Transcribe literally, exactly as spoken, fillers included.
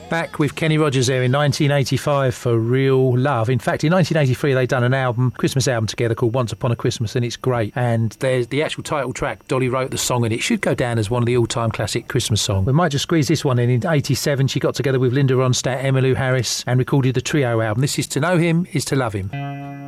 Back with Kenny Rogers there in nineteen eighty-five for Real Love. In fact, in nineteen eighty-three, they'd done an album, Christmas album together called Once Upon a Christmas, and it's great. And there's the actual title track. Dolly wrote the song, and it should go down as one of the all-time classic Christmas songs. We might just squeeze this one in. In eighty-seven, she got together with Linda Ronstadt, Emmylou Harris, and recorded the Trio album. This is To Know Him Is To Love Him.